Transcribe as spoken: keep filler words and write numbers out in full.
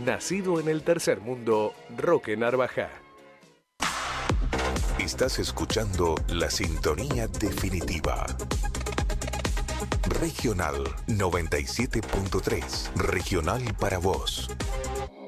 nacido en el tercer mundo, Roque Narvaja. Estás escuchando la sintonía definitiva. Regional noventa y siete punto tres. Regional para vos.